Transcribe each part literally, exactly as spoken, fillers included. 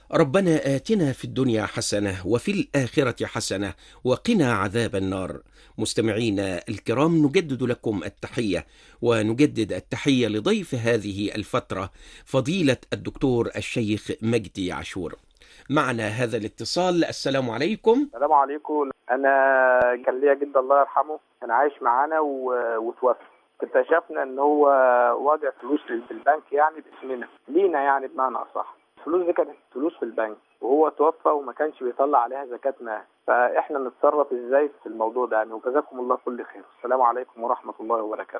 ربنا آتنا في الدنيا حسنة وفي الآخرة حسنة وقنا عذاب النار. مستمعينا الكرام، نجدد لكم التحية ونجدد التحية لضيف هذه الفترة فضيلة الدكتور الشيخ مجدي عاشور. معنا هذا الاتصال. السلام عليكم. السلام عليكم. أنا كان ليا جد الله يرحمه، كان عايش معانا وتوفى. اكتشفنا ان هو واضع فلوس في البنك يعني باسمنا لينا، يعني بمعنى اصح الفلوس دي كانت فلوس في البنك وهو توفى وما كانش بيطلع عليها زكاة مال، فاحنا نتصرف ازاي في الموضوع ده يعني؟ وجزاكم الله كل خير. السلام عليكم ورحمة الله وبركاته.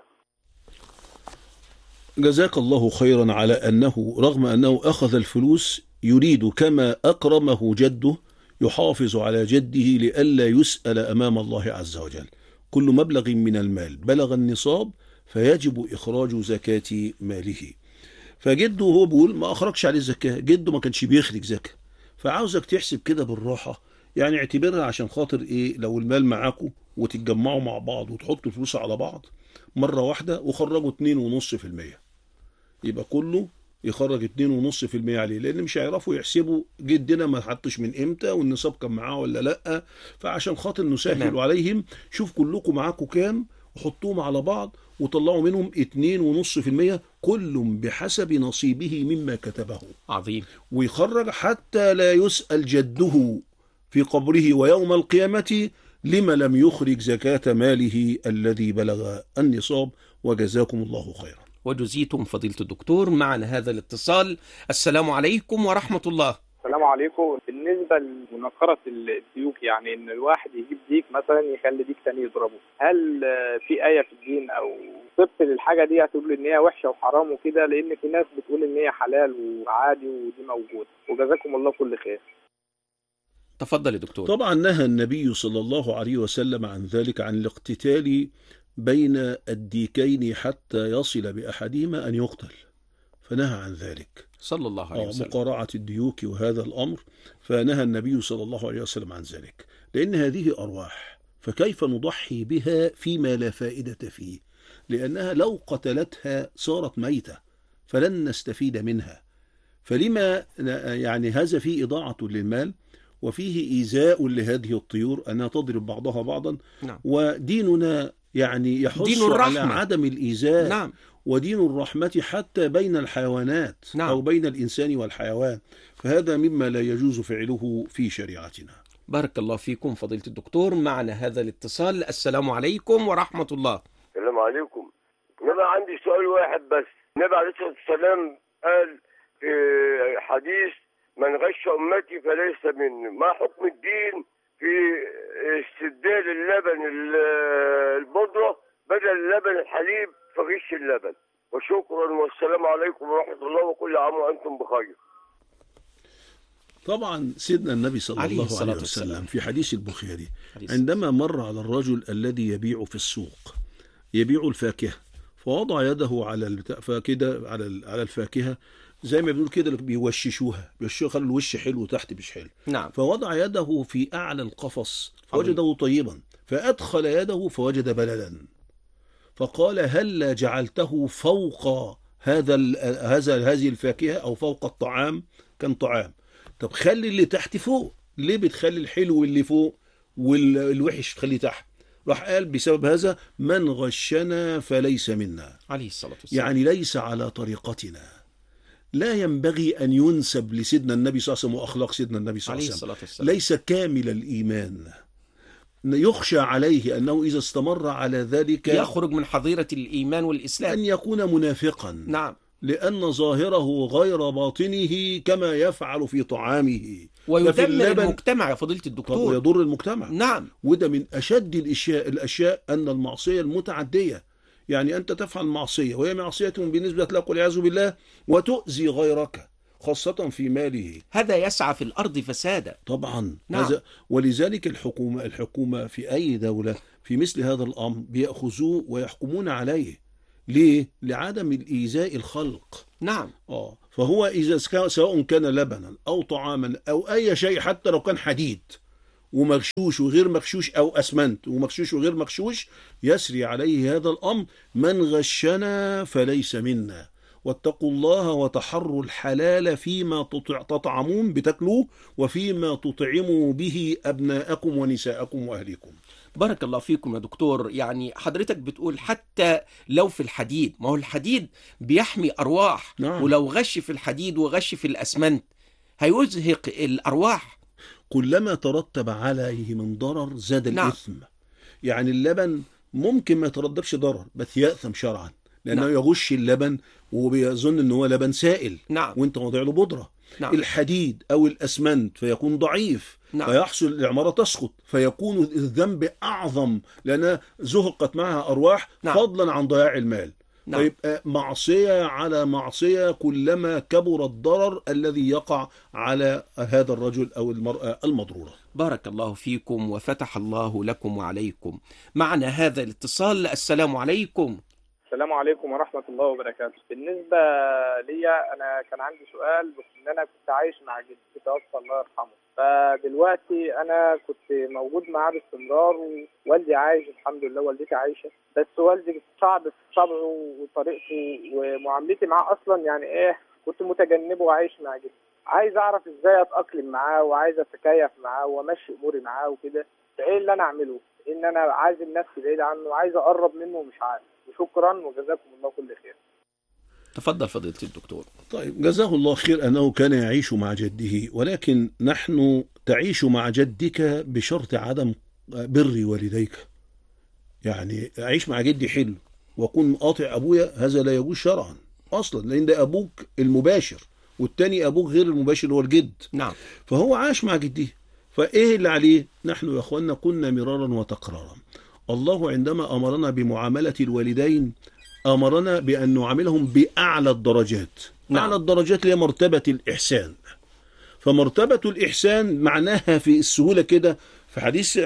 جزاك الله خيرا على أنه رغم أنه أخذ الفلوس يريد كما أكرمه جده يحافظ على جده لئلا يسأل أمام الله عز وجل. كل مبلغ من المال بلغ النصاب فيجب إخراج زكاة ماله. فجده هو بيقول ما أخرجش عليه الزكاة، جده ما كانش بيخرج زكاة، فعاوزك تحسب كده بالراحة، يعني اعتبرها عشان خاطر إيه، لو المال معاكم وتتجمعوا مع بعض وتحطوا الفلوس على بعض مرة واحدة وخرجوا اتنين ونص في المية، يبقى كله يخرج اتنين ونص في المية عليه، لأن مش هيعرفوا يحسبوا جدنا ما حطش من إمتى والنصاب كان معاه ولا لأ. فعشان خاطر نسهل عليهم، شوف كلكم معاكم كام وحطوهم على بعض وطلعوا منهم اتنين ونص في المية، كل بحسب نصيبه مما كتبه. عظيم. ويخرج حتى لا يسأل جده في قبره ويوم القيامة لما لم يخرج زكاة ماله الذي بلغ النصاب. وجزاكم الله خيرا. وجزيتم فضيلة الدكتور. معنا هذا الاتصال. السلام عليكم ورحمة الله. السلام عليكم. بالنسبة لمناقرة الديوك، يعني ان الواحد يجيب ديك مثلا يخلي ديك تاني يضربه، هل في آية في الدين او طبق للحاجة دي هتقول ان هي وحشة وحرام وكده؟ لان في ناس بتقول ان هي حلال وعادي ودي موجود. وجزاكم الله كل خير. تفضل يا دكتور. طبعا نهى النبي صلى الله عليه وسلم عن ذلك، عن الاقتتال بين الديكين حتى يصل بأحدهما أن يقتل، فنهى عن ذلك صلى الله عليه وسلم، مقارعة الديوك وهذا الأمر. فنهى النبي صلى الله عليه وسلم عن ذلك، لأن هذه أرواح، فكيف نضحي بها فيما لا فائدة فيه؟ لأنها لو قتلتها صارت ميتة فلن نستفيد منها. فلما يعني هذا فيه إضاعة للمال وفيه إيذاء لهذه الطيور أنها تضرب بعضها بعضا. نعم. وديننا يعني يحث على عدم الإيذاء. نعم. ودين الرحمة حتى بين الحيوانات. نعم. أو بين الإنسان والحيوان، فهذا مما لا يجوز فعله في شريعتنا. بارك الله فيكم فضيلة الدكتور. معنا هذا الاتصال. السلام عليكم ورحمة الله. السلام عليكم. أنا عندي سؤال واحد بس. النبي عليه الصلاة والسلام قال في حديث من غش أمتي فليس مني. ما حكم الدين في استبدال اللبن البودرة بدل اللبن الحليب في غش اللبن؟ وشكرا والسلام عليكم ورحمة الله وكل عام وأنتم بخير. طبعا سيدنا النبي صلى الله عليه وسلم في حديث البخاري عندما مر على الرجل الذي يبيع في السوق، يبيع الفاكهة، فوضع يده على البتاع فكده على على الفاكهة زي ما بنقول كده بيوششوها، بيوششوها خلوا الوش حلو وتحت مش حلو. نعم. فوضع يده في أعلى القفص فوجده طيبا، فأدخل يده فوجد بللا، فقال هل جعلته فوق هذا هذا هذه الفاكهة أو فوق الطعام؟ كان طعام. طب خلي اللي تحت فوق، ليه بتخلي الحلو اللي فوق والوحش تخليه تحت؟ راح قال بسبب هذا من غشنا فليس منا، عليه الصلاة والسلام. يعني ليس على طريقتنا. لا ينبغي أن ينسب لسيدنا النبي صلى الله عليه وسلم وأخلاق سيدنا النبي صلى الله عليه وسلم، ليس كامل الإيمان. يخشى عليه أنه إذا استمر على ذلك يخرج من حظيرة الإيمان والإسلام، أن يكون منافقا. نعم. لأن ظاهره غير باطنه كما يفعل في طعامه، ويدمر المجتمع يا فضيلة الدكتور، ويضر المجتمع. نعم. وده من أشد الأشياء الأشياء أن المعصية المتعدية، يعني أنت تفعل معصية وهي معصية بالنسبة لك والعياذ بالله وتؤذي غيرك خاصة في ماله، هذا يسعى في الأرض فسادا طبعا. نعم. هذا ولذلك الحكومة الحكومة في أي دولة في مثل هذا الأمر بيأخذوه ويحكمون عليه. ليه؟ لعدم الإيذاء الخلق. نعم. آه فهو إذا سواء كان لبنا أو طعاما أو أي شيء، حتى لو كان حديد ومغشوش وغير مغشوش أو أسمنت ومغشوش وغير مغشوش، يسري عليه هذا الأمر من غشنا فليس منا. واتقوا الله وتحروا الحلال فيما تطعمون بتاكلوه وفيما تطعموا به أبناءكم ونساءكم وأهليكم. بارك الله فيكم يا دكتور. يعني حضرتك بتقول حتى لو في الحديد، ما هو الحديد بيحمي أرواح. نعم. ولو غش في الحديد وغش في الأسمنت هيزهق الأرواح. كلما ترتب عليه من ضرر زاد نعم. الإثم. يعني اللبن ممكن ما يترتبش ضرر بس يأثم شرعا، لأنه نعم. يغش اللبن وبيظن أنه هو لبن سائل. نعم. وانت وضع له بودرة. نعم. الحديد أو الأسمنت فيكون ضعيف. نعم. فيحصل العمارة تسقط، فيكون الذنب أعظم لأنها زهقت معها أرواح. نعم. فضلا عن ضياع المال. نعم. فيبقى معصية على معصية كلما كبر الضرر الذي يقع على هذا الرجل أو المرأة المضرورة. بارك الله فيكم وفتح الله لكم وعليكم. معنا هذا الاتصال. السلام عليكم. السلام عليكم ورحمة الله وبركاته. بالنسبة لي أنا كان عندي سؤال، بس إن أنا كنت عايش مع جدي توفى الله يرحمه، فدلوقتي أنا كنت موجود معاه باستمرار ووالدي عايش الحمد لله، والدتي عايشة، بس والدي صعب في طبعه وطريقته ومعاملتي معاه أصلا يعني إيه، كنت متجنبه وعايش مع جدي. عايز أعرف إزاي أتأقلم معاه وعايز أتكيف معاه وأمشي أموري معاه وكده. إيه اللي أنا أعمله؟ إن أنا عايز النفس بعيد عنه وعايز أقرب منه ومش عارف. وشكرا وجزاكم الله كل خير. تفضل فضيلة الدكتور. طيب، جزاه الله خير أنه كان يعيش مع جده، ولكن نحن تعيش مع جدك بشرط عدم بر والديك. يعني أعيش مع جدي حلو وأكون قاطع أبويا، هذا لا يجوز شرعا أصلا، لأن ده أبوك المباشر والتاني أبوك غير المباشر هو الجد. نعم. فهو عاش مع جده، فإيه اللي عليه؟ نحن يا أخوانا قلنا مرارا وتكرارا، الله عندما أمرنا بمعاملة الوالدين أمرنا بأن نعاملهم بأعلى الدرجات. نعم. أعلى الدرجات هي مرتبة الإحسان. فمرتبة الإحسان معناها في السهولة كده في حديث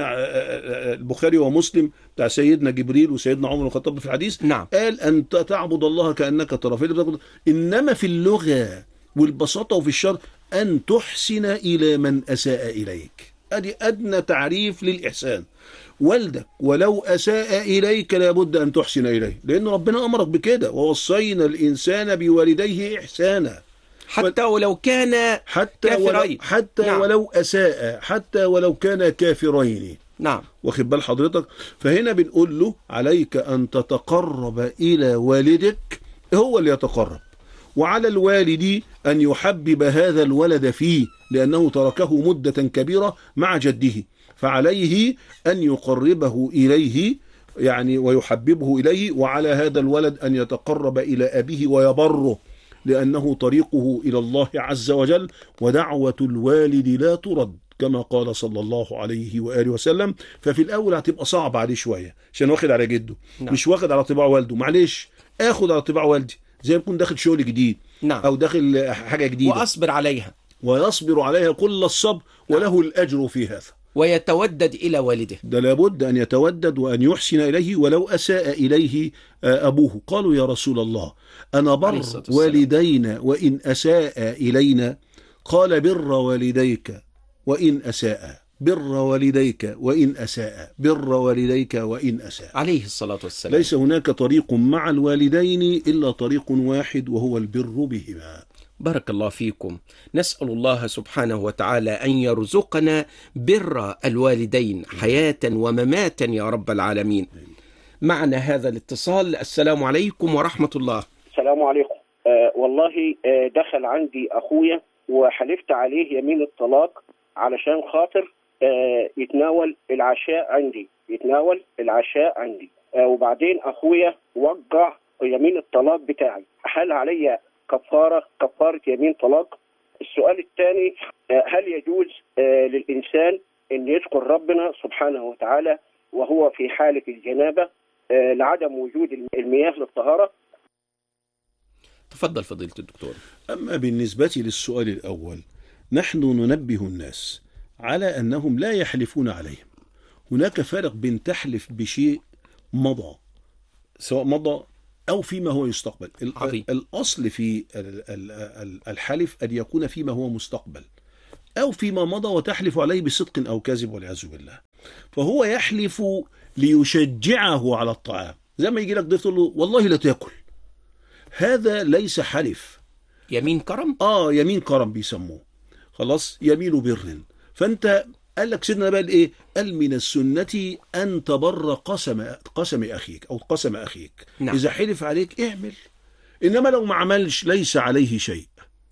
البخاري ومسلم بتاع سيدنا جبريل وسيدنا عمر الخطاب في الحديث. نعم. قال أن تعبد الله كأنك تراه. إنما في اللغة والبساطة وفي الشرع أن تحسن إلى من أساء إليك. أدي أدنى تعريف للإحسان. والدك ولو أساء إليك لابد أن تحسن إليه، لأن ربنا أمرك بكده، ووصينا الإنسان بوالديه إحسانا حتى ولو كان حتى كافرين. ولو حتى نعم. ولو أساء، حتى ولو كان كافرين. نعم. واخد بال حضرتك؟ فهنا بنقول له عليك أن تتقرب إلى والدك، هو اللي يتقرب، وعلى الوالد أن يحبب هذا الولد فيه لأنه تركه مدة كبيرة مع جده، فعليه أن يقربه إليه يعني ويحببه إليه، وعلى هذا الولد أن يتقرب إلى أبيه ويبره لأنه طريقه إلى الله عز وجل، ودعوة الوالد لا ترد كما قال صلى الله عليه وآله وسلم. ففي الأول هتبقى صعب عليه شوية عشان واخد على جده. نعم. مش واخد على طباع والده، معلش اخد على طباع والدي زي ما يكون داخل شغل جديد. نعم. أو داخل حاجة جديدة وأصبر عليها ويصبر عليها كل الصبر. نعم. وله الأجر في هذا، ويتودد إلى والده. ده لابد أن يتودد وأن يحسن إليه ولو أساء إليه أبوه. قالوا يا رسول الله أنا بر والدينا وإن أساء إلينا؟ قال بر والديك وإن أساء، بر والديك وإن أساء، بر والديك وإن أساء، عليه الصلاة والسلام. ليس هناك طريق مع الوالدين إلا طريق واحد وهو البر بهما. بارك الله فيكم. نسأل الله سبحانه وتعالى أن يرزقنا بر الوالدين حياة ومماتا يا رب العالمين. معنا هذا الاتصال. السلام عليكم ورحمة الله. السلام عليكم. آه والله آه دخل عندي أخويا وحلفت عليه يمين الطلاق علشان خاطر آه يتناول العشاء عندي يتناول العشاء عندي آه وبعدين أخويا وقع يمين الطلاق بتاعي. هل علي كفارة كفارة يمين طلاق؟ السؤال الثاني، هل يجوز للإنسان أن يذكر ربنا سبحانه وتعالى وهو في حالة الجنابة لعدم وجود المياه للطهارة؟ تفضل فضيلة الدكتور. أما بالنسبة للسؤال الأول، نحن ننبه الناس على أنهم لا يحلفون عليهم. هناك فرق بين تحلف بشيء مضى، سواء مضى أو فيما هو يستقبل. عظيم. الأصل في الحلف أن يكون فيما هو مستقبل أو فيما مضى وتحلف عليه بصدق أو كذب والعياذ بالله. فهو يحلف ليشجعه على الطعام، زي ما يجي لك ضيف تقول له والله لا تاكل، هذا ليس حلف. يمين كرم. اه يمين كرم بيسموه، خلاص، يمين بر. فانت قال لك سيدنا بقى ايه؟ قال من السنة ان تبر قسم قسم اخيك او قسم اخيك. نعم. اذا حلف عليك اعمل، انما لو ما عملش ليس عليه شيء.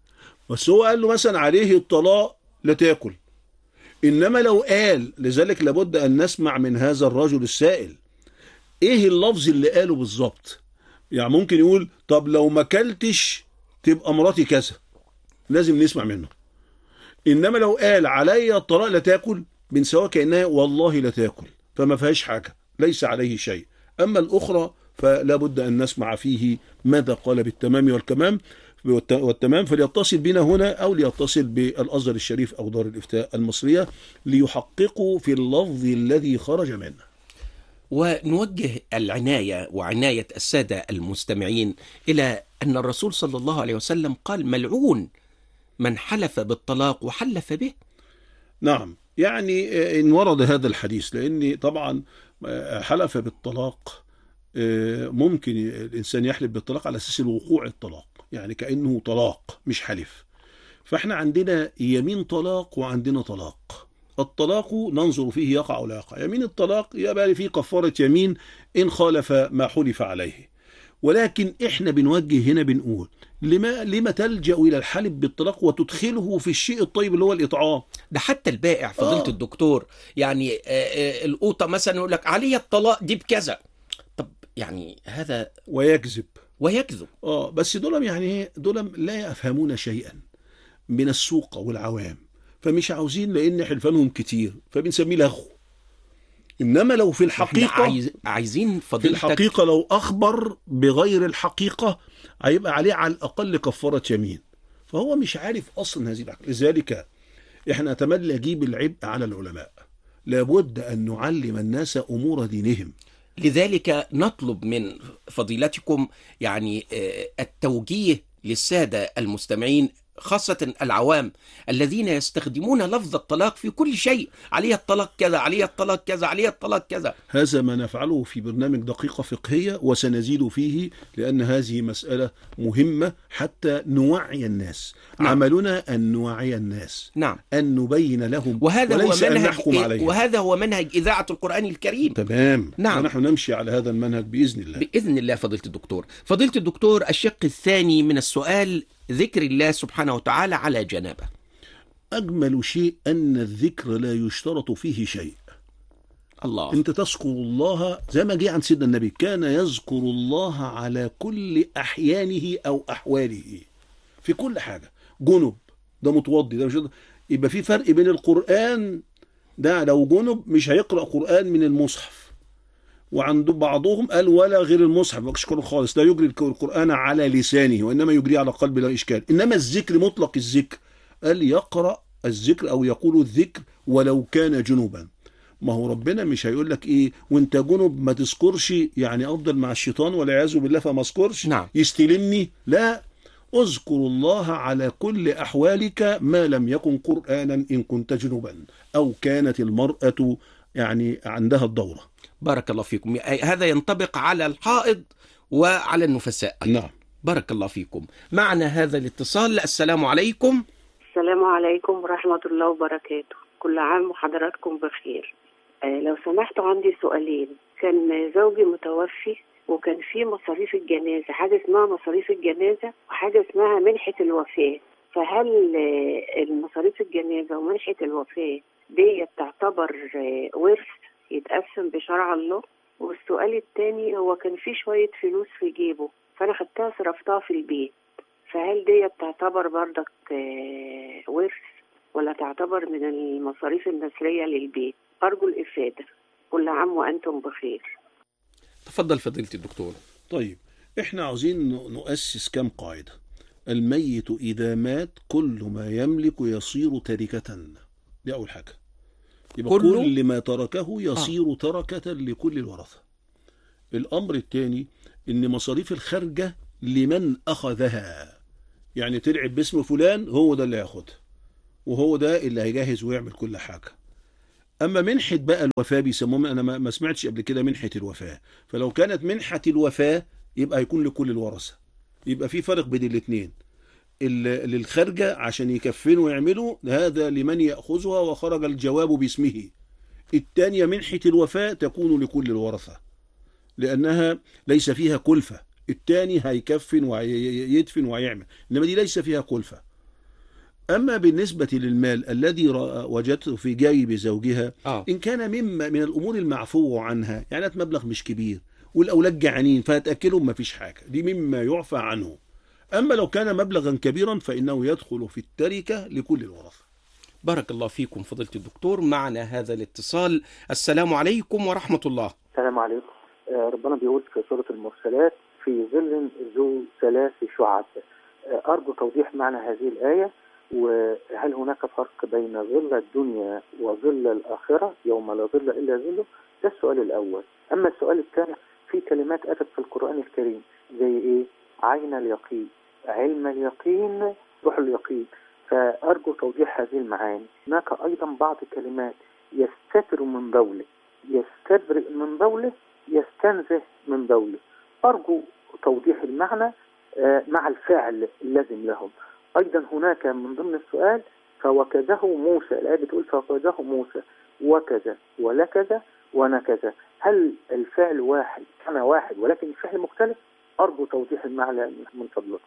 بس هو قال له مثلا عليه الطلاق لا تاكل، انما لو قال، لذلك لابد ان نسمع من هذا الرجل السائل ايه اللفظ اللي قاله بالظبط. يعني ممكن يقول طب لو ما كلتش تبقى مراتي كذا، لازم نسمع منه. انما لو قال علي الطلاق لا تاكل، بنسواها كانها والله لا تاكل، فما فيهاش حاجه، ليس عليه شيء. اما الاخرى فلا بد ان نسمع فيه ماذا قال بالتمام والكمام والتمام. فليتصل بنا هنا او ليتصل بالازهر الشريف او دار الافتاء المصريه ليحققوا في اللفظ الذي خرج منه. ونوجه العناية وعناية السادة المستمعين إلى أن الرسول صلى الله عليه وسلم قال ملعون من حلف بالطلاق وحلف به. نعم، يعني إن ورد هذا الحديث، لأن طبعا حلف بالطلاق ممكن الإنسان يحلف بالطلاق على أساس الوقوع الطلاق، يعني كأنه طلاق مش حلف. فإحنا عندنا يمين طلاق وعندنا طلاق. الطلاق ننظر فيه يقع ولا يقع. يمين الطلاق يبقى فيه كفارة يمين إن خالف ما حلف عليه. ولكن إحنا بنوجه هنا بنقول لما لما تلجأ إلى الحلف بالطلاق وتدخله في الشيء الطيب اللي هو الإطعام؟ ده حتى البائع فضيلة آه. الدكتور، يعني آه آه القوطة مثلا يقول لك علي الطلاق دي بكذا، طب يعني هذا ويكذب ويكذب اه بس دول يعني دول لا يفهمون شيئا من السوق والعوام، فمش عاوزين، لان حلفانهم كتير فبنسميه لغو. انما لو في الحقيقه عايز عايزين في الحقيقه لو اخبر بغير الحقيقه هيبقى عليه على الاقل كفاره يمين، فهو مش عارف اصلا هذه الأحكام. لذلك احنا نتمنى نجيب العبء على العلماء، لابد ان نعلم الناس امور دينهم. لذلك نطلب من فضيلتكم يعني التوجيه للسادة المستمعين خاصة العوام الذين يستخدمون لفظ الطلاق في كل شيء، عليه الطلاق كذا، عليه الطلاق كذا، عليه الطلاق كذا. هذا ما نفعله في برنامج دقيقة فقهية وسنزيد فيه، لأن هذه مسألة مهمة حتى نوعي الناس. نعم. عملنا أن نوعي الناس، نعم، أن نبين لهم، وهذا وليس هو منهج أن نحكم عليهم. وهذا هو منهج إذاعة القرآن الكريم. تمام. نعم، ونحن نمشي على هذا المنهج بإذن الله. بإذن الله. فضيلة الدكتور فضيلة الدكتور الشق الثاني من السؤال، ذكر الله سبحانه وتعالى على جنابه. أجمل شيء أن الذكر لا يشترط فيه شيء. الله. أنت تذكر الله زي ما جاء عن سيدنا النبي، كان يذكر الله على كل أحيانه أو أحواله، في كل حاجة. جنب ده متوضي، ده مش يبقى في فرق بين القرآن ده لو جنب مش هيقرأ قرآن من المصحف، وعند بعضهم قال ولا غير المصحف ما يقرأ خالص، لا يجري القرآن على لسانه وإنما يجري على قلب لا إشكال. إنما الذكر مطلق الذكر قال يقرأ الذكر أو يقول الذكر ولو كان جنوبا. ما هو ربنا مش هيقول لك إيه وانت جنب ما تذكرش، يعني أفضل مع الشيطان والعياذ بالله فما اذكرش، نعم، يستلمني. لا، اذكر الله على كل أحوالك ما لم يكن قرآنا إن كنت جنوبا أو كانت المرأة يعني عندها الدورة. بارك الله فيكم. هذا ينطبق على الحائض وعلى النفساء. نعم. بارك الله فيكم. معنا هذا الاتصال. السلام عليكم. السلام عليكم ورحمة الله وبركاته. كل عام وحضراتكم بخير. آه لو سمحتوا عندي سؤالين. كان زوجي متوفي وكان في مصاريف الجنازة، حاجة اسمها مصاريف الجنازة وحاجة اسمها منحة الوفاة. فهل آه المصاريف الجنازة ومنحة الوفاة دي تعتبر آه ورث يتقسم بشرع الله؟ والسؤال الثاني، هو كان في شوية فلوس في جيبه فأنا خدتها صرفتها في البيت، فهل دي تعتبر بردك آه ورث ولا تعتبر من المصاريف النسرية للبيت؟ أرجو الإفادة. كل عام وأنتم بخير. تفضل فضيلة الدكتور. طيب احنا عاوزين نؤسس كم قاعدة. الميت إذا مات كل ما يملك يصير تركة، دي أول حاجة. يبقى كل, كل ما تركه يصير آه. تركة لكل الورثة. الأمر الثاني إن مصاريف الخارجة لمن أخذها، يعني تلعب باسم فلان هو ده اللي هياخدها وهو ده اللي هيجهز ويعمل كل حاجة. أما منحة بقى الوفاة بيسموها، أنا ما سمعتش قبل كده منحة الوفاة، فلو كانت منحة الوفاة يبقى هيكون لكل الورثة. يبقى في فرق بين الاثنين. اللي الخارجة عشان يكفنوا ويعملوا هذا لمن يأخذها وخرج الجواب باسمه. الثانية منحة الوفاة تكون لكل الورثة لأنها ليس فيها كلفة. الثاني هيكفن ويدفن ويعمل، إنما دي ليس فيها كلفة. أما بالنسبة للمال الذي وجدته في جيب زوجها آه. إن كان مما من الأمور المعفو عنها، يعني مبلغ مش كبير والأولاد جعانين فهتأكلهم ما فيش حاجة، دي مما يعفى عنه. أما لو كان مبلغا كبيرا فإنه يدخل في التركة لكل الورثة. بارك الله فيكم فضيلة الدكتور. معنا هذا الاتصال. السلام عليكم ورحمة الله. السلام عليكم. ربنا بيقول في سورة المرسلات في ظل ذو ثلاث شعب. أرجو توضيح معنى هذه الآية، وهل هناك فرق بين ظل الدنيا وظل الآخرة يوم لا ظل إلا ظله؟ ده السؤال الأول. أما السؤال الثاني، في كلمات أتت في القرآن الكريم زي إيه؟ عين اليقين، علم اليقين، روح اليقين. فأرجو توضيح هذه المعاني. هناك أيضا بعض كلمات يستتر من بوله، يستبرئ من بوله، يستنزه من بوله. أرجو توضيح المعنى مع الفعل اللازم لهم. أيضا هناك من ضمن السؤال فوكذه موسى، الآية بتقول فوكذه موسى وكذا ولكذا ونكذا، هل الفعل واحد كان واحد ولكن الفعل مختلف؟ أرجو توضيح المعنى من فضلكم.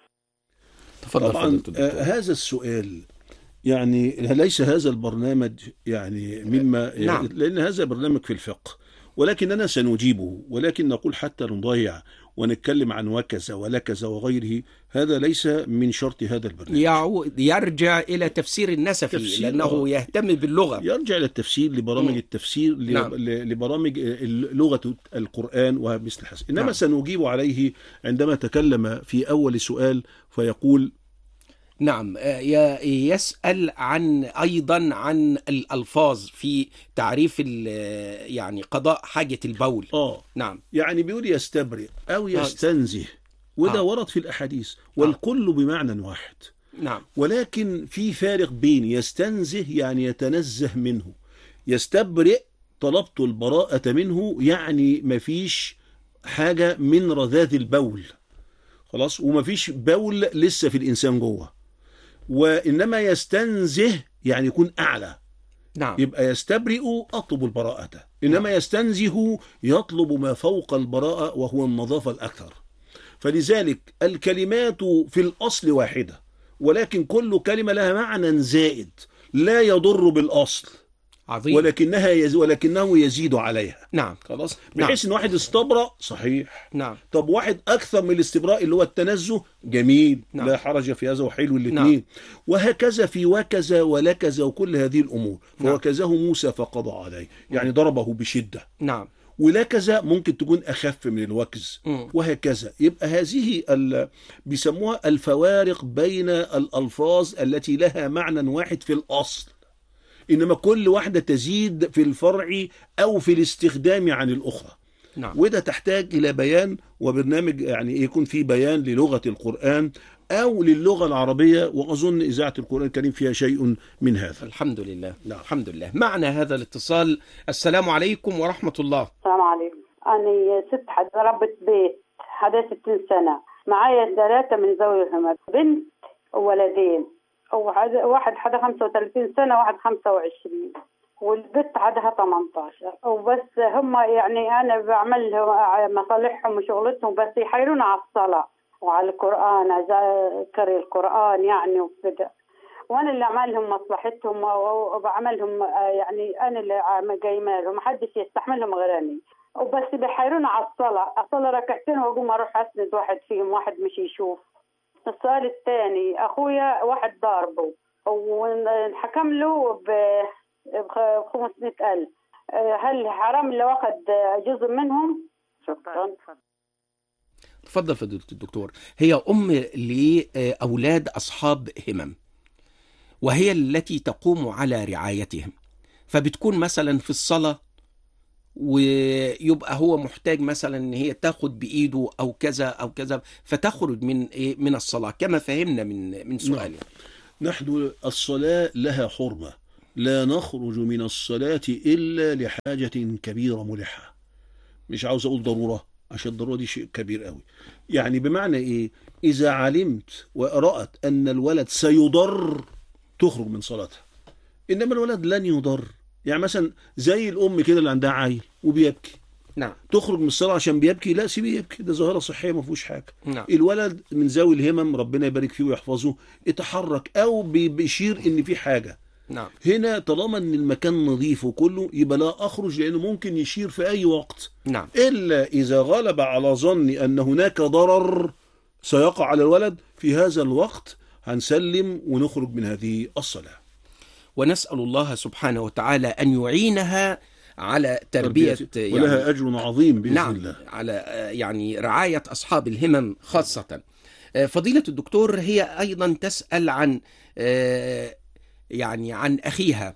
طبعا آه هذا السؤال يعني ليس هذا البرنامج يعني مما نعم. لأن هذا برنامج في الفقه، ولكننا سنجيبه، ولكن نقول حتى نضيع ونتكلم عن وكذا ولكذا وغيره، هذا ليس من شرط هذا البرنامج. يرجع إلى تفسير النسفي تفسير لأنه آه. يهتم باللغة، يرجع إلى التفسير لبرامج م. التفسير نعم. لبرامج لغة القرآن ومثل هذا. إنما نعم. سنجيب عليه عندما تكلم في أول سؤال فيقول نعم يسأل عن أيضا عن الألفاظ في تعريف يعني قضاء حاجة البول. آه. نعم يعني بيقول يستبرئ أو يستنزه، وده آه. ورد في الأحاديث، والكل آه. بمعنى واحد. نعم. ولكن في فارق بين يستنزه يعني يتنزه منه، يستبرئ طلبت البراءة منه يعني مفيش حاجة من رذاذ البول خلاص، ومفيش بول لسه في الإنسان جوه. وإنما يستنزه يعني يكون أعلى. نعم. يبقى يستبرئ أطلب البراءة، إنما نعم. يستنزه يطلب ما فوق البراءة وهو النظافة الأكثر. فلذلك الكلمات في الأصل واحدة، ولكن كل كلمة لها معنى زائد لا يضر بالأصل. عظيم. ولكنها يز... ولكنه يزيد عليها. نعم. خلاص، بحيث نعم. ان واحد استبرأ صحيح. نعم. طب واحد اكثر من الاستبراء اللي هو التنزه جميل. نعم. لا حرج في هذا وحلو الاثنين. نعم. وهكذا في وكذا ولكذا وكل هذه الامور. فوكذه نعم. موسى فقضى عليه، يعني ضربه بشدة. نعم. ولكذا ممكن تكون اخف من الوكز. م. وهكذا. يبقى هذه ال... بيسموها الفوارق بين الالفاظ التي لها معنى واحد في الاصل، إنما كل واحدة تزيد في الفرع أو في الاستخدام عن الأخرى. نعم. وده تحتاج إلى بيان وبرنامج يعني يكون فيه بيان للغة القرآن أو للغة العربية، وأظن إذاعة القرآن الكريم فيها شيء من هذا. الحمد لله. نعم. الحمد لله. معنا هذا الاتصال. السلام عليكم ورحمة الله. السلام عليكم. أنا ست حد ربة بيت حدا ستين سنة، معايا ثلاثة من ذوي الهمم، بنت وولدين، واحد حدا خمسة وثلاثين سنة، واحد خمسة وعشرين، والبنت حدها ثمانية عشر. وبس هم يعني أنا بعمل مصالحهم وشغلتهم، بس يحيرون على الصلاة وعلى القرآن، أذكر القرآن يعني وكذا، وأنا اللي أعمل لهم مصلحتهم وبعملهم يعني أنا اللي قايمة لهم، محدش يستحملهم غير أنا. وبس بيحيرون على الصلاة، أصلي ركعتين وأقوم أروح أسند واحد فيهم، واحد مش يشوف. السؤال الثاني، أخويا واحد ضاربه ونحكم له ب خمسمائة ألف، هل حرام اللي واخد جزء منهم؟ شكرا. تفضل فضيلة الدكتور. هي أم لأولاد أصحاب همم، وهي التي تقوم على رعايتهم، فبتكون مثلا في الصلاة ويبقى هو محتاج مثلا ان هي تاخد بايده او كذا او كذا، فتخرج من ايه من الصلاه كما فهمنا من من سؤالي. نعم. نحن الصلاه لها حرمه، لا نخرج من الصلاه الا لحاجه كبيره ملحه، مش عاوز اقول ضروره، عشان الضرورة دي شيء كبير قوي. يعني بمعنى إيه؟ إذا علمت ورأت أن الولد سيضر تخرج من صلاتها، إنما الولد لن يضر. يعني مثلا زي الأم كده اللي عندها عيل وبيبكي، نعم، تخرج من الصلاة عشان بيبكي؟ لا، سيبيه يبكي، ده ظاهرة صحية ما فيهوش حاجة. نعم. الولد من ذوي الهمم ربنا يبارك فيه ويحفظه اتحرك أو بيشير إن في حاجة، نعم، هنا طالما ان المكان نظيف وكله يبقى لا اخرج، لانه ممكن يشير في اي وقت. نعم. الا اذا غلب على ظني ان هناك ضرر سيقع على الولد، في هذا الوقت هنسلم ونخرج من هذه الصلاة. ونسأل الله سبحانه وتعالى أن يعينها على تربية يعني ولها أجر عظيم بإذن نعم الله. على يعني رعاية أصحاب الهمم خاصة. فضيلة الدكتور هي أيضا تسأل عن يعني عن أخيها،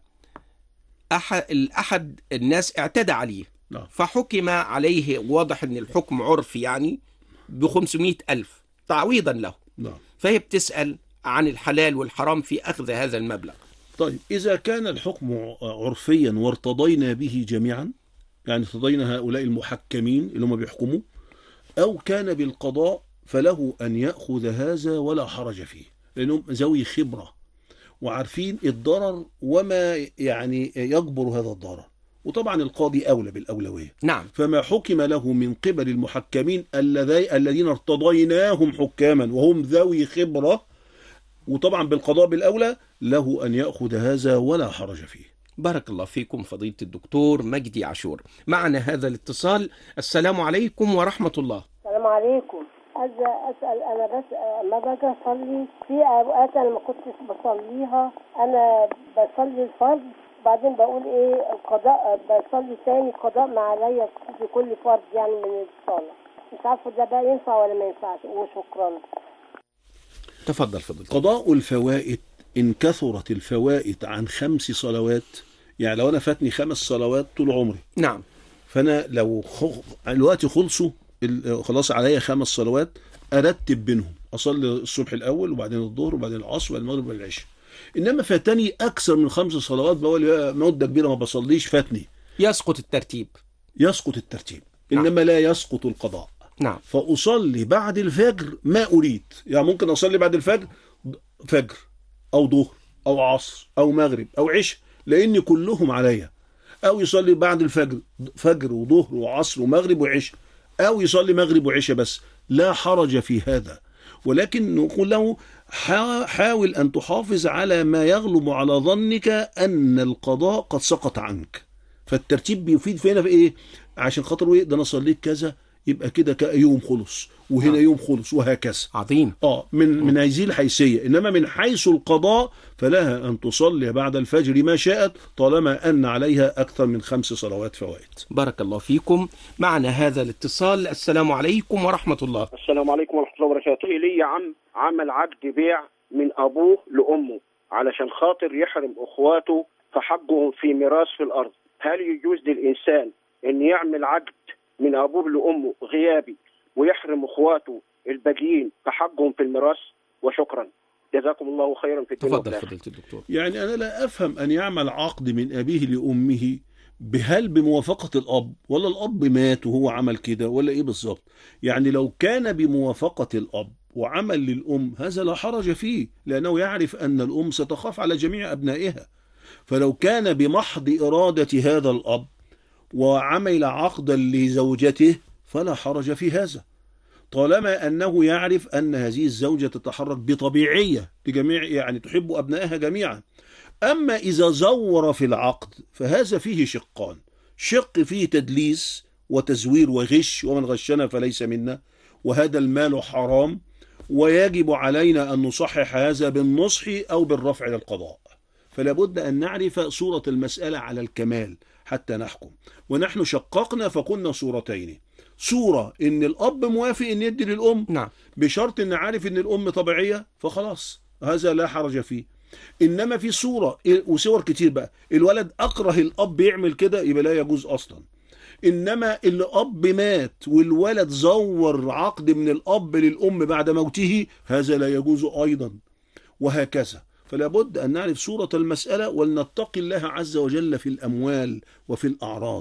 أحد, أحد الناس اعتدى عليه، نعم. فحكم عليه، واضح أن الحكم عرف يعني بخمسمائة ألف تعويضا له. نعم. فهي بتسأل عن الحلال والحرام في أخذ هذا المبلغ. طيب إذا كان الحكم عرفيا وارتضينا به جميعا، يعني ارتضينا هؤلاء المحكمين اللي هم بيحكموا، أو كان بالقضاء، فله أن يأخذ هذا ولا حرج فيه، لأنهم ذوي خبرة وعارفين الضرر وما يعني يجبر هذا الضرر، وطبعا القاضي أولى بالأولوية. نعم. فما حكم له من قبل المحكمين الذين ارتضيناهم حكاما وهم ذوي خبرة، وطبعا بالقضاء بالأولى، له أن يأخذ هذا ولا حرج فيه. بارك الله فيكم فضيلة الدكتور مجدي عاشور. معنا هذا الاتصال. السلام عليكم ورحمة الله. السلام عليكم. عايز أسأل، أنا بس ما باجي أصلي في أوقات أنا ما كنتش بصليها، أنا بصلي الفرض بعدين بقول إيه القضاء، بصلي تاني قضاء ما عليا في كل فرض يعني من الصلاة، مش عارفة ده بقى ينفع ولا ما ينفعش، وشكرا. تفضل فضيلة. قضاء الفوائد إن كثرت الفوائد عن خمس صلوات، يعني لو أنا فاتني خمس صلوات طول عمري، نعم، فأنا لو الوقت خلصوا خلاص عليا خمس صلوات، أرتب بينهم، أصلي الصبح الأول وبعدين الظهر وبعدين العصر وبعدين المغرب والعشاء. إنما فاتني أكثر من خمس صلوات، بقول مدة كبيرة ما بصليش، فاتني، يسقط الترتيب. يسقط الترتيب، نعم. إنما لا يسقط القضاء. نعم. فأصلي بعد الفجر ما أريد، يعني ممكن أصلي بعد الفجر فجر أو ظهر أو عصر أو مغرب أو عشاء، لأن كلهم عليا، أو يصلي بعد الفجر فجر وظهر وعصر ومغرب وعشاء، أو يصلي مغرب وعشاء بس، لا حرج في هذا. ولكن نقول له حاول أن تحافظ على ما يغلب على ظنك أن القضاء قد سقط عنك. فالترتيب بيفيد فينا في إيه؟ عشان خاطر إيه؟ ده أنا صليت كذا يبقى كده يوم خلص، وهنا يوم خلص، وهكذا. عظيم. اه من من هذه الحيثيه. انما من حيث القضاء فلها ان تصلي بعد الفجر ما شاءت، طالما ان عليها اكثر من خمس صلوات فوائد. بارك الله فيكم. معنا هذا الاتصال. السلام عليكم ورحمه الله. السلام عليكم ورحمه الله وبركاته. لي عم عمل عقد بيع من ابوه لامه علشان خاطر يحرم اخواته فحقهم في ميراث في الارض، هل يجوز للانسان ان يعمل عقد من أبوه لأمه غيابي ويحرم أخواته الباقيين فحقهم في الميراث؟ وشكرا، جزاكم الله خيرا في الدنيا. تفضل فضيلة الدكتور. يعني أنا لا أفهم أن يعمل عقد من أبيه لأمه بهل بموافقة الأب، ولا الأب مات وهو عمل كده، ولا إيه بالظبط؟ يعني لو كان بموافقة الأب وعمل للأم هذا لا حرج فيه، لأنه يعرف أن الأم ستخاف على جميع أبنائها. فلو كان بمحض إرادة هذا الأب وعمل عقدا لزوجته فلا حرج في هذا، طالما أنه يعرف أن هذه الزوجة تتحرك بطبيعية لجميع، يعني تحب أبنائها جميعا. أما إذا زور في العقد فهذا فيه شقان، شق فيه تدليس وتزوير وغش، ومن غشنا فليس منا، وهذا المال حرام، ويجب علينا أن نصحح هذا بالنصح أو بالرفع للقضاء. فلا بد أن نعرف صورة المسألة على الكمال حتى نحكم. ونحن شققنا فقلنا صورتين: صورة إن الأب موافق إن يدي للأم، نعم، بشرط إن عارف إن الأم طبيعية فخلاص هذا لا حرج فيه. إنما في صورة وصور كتير بقى، الولد أكره الأب يعمل كده يبقى لا يجوز أصلا. إنما الأب مات والولد زور عقد من الأب للأم بعد موته، هذا لا يجوز أيضا، وهكذا. فلا بد أن نعرف صورة المسألة ولنتقي الله عز وجل في الأموال وفي الأعراض.